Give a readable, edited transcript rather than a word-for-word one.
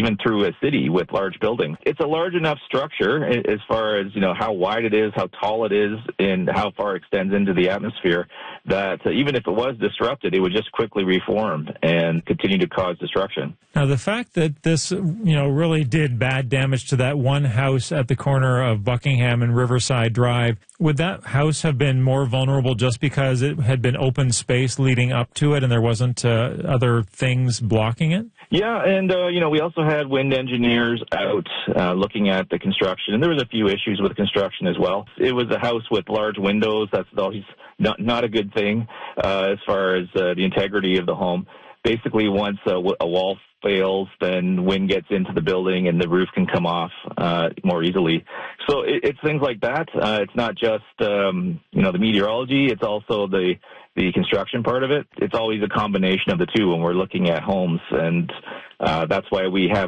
even through a city with large buildings. It's a large enough structure as far as, how wide it is, how tall it is, and how far it extends into the atmosphere that even if it was disrupted, it would just quickly reform and continue to cause destruction. Now, the fact that this, really did bad damage to that one house at the corner of Buckingham and Riverside Drive, would that house have been more vulnerable just because it had been open space leading up to it and there wasn't other things blocking it? Yeah, and, we also had wind engineers out looking at the construction, and there was a few issues with construction as well. It was a house with large windows. That's always not a good thing as far as the integrity of the home. Basically, once a wall fails, then wind gets into the building and the roof can come off more easily. So it's things like that. It's not just, the meteorology. It's also the construction part of it. It's always a combination of the two when we're looking at homes, and that's why we have